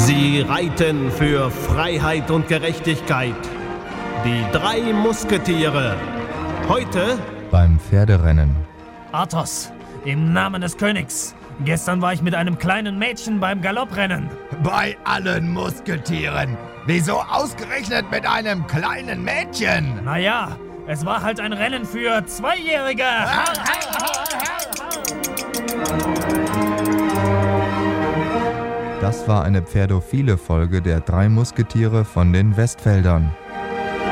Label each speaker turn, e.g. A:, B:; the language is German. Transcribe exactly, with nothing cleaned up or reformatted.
A: Sie reiten für Freiheit und Gerechtigkeit. Die drei Musketiere. Heute
B: beim Pferderennen.
C: Athos, im Namen des Königs. Gestern war ich mit einem kleinen Mädchen beim Galopprennen.
D: Bei allen Musketieren. Wieso ausgerechnet mit einem kleinen Mädchen?
C: Naja, es war halt ein Rennen für Zweijährige.
B: Das war eine pferdophile Folge der drei Musketiere von den Westfeldern.